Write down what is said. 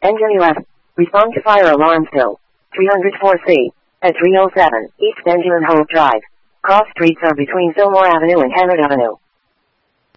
Engine 11. Respond to fire alarm still. 304C. At 307 East Benjamin Hope Drive. Cross streets are between Fillmore Avenue and Hannard Avenue.